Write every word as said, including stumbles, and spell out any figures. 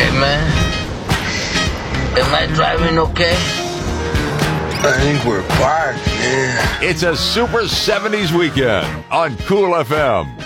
Hey, man. Am I driving okay? I think we're parked, man. It's a Super seventies weekend on Cool F M.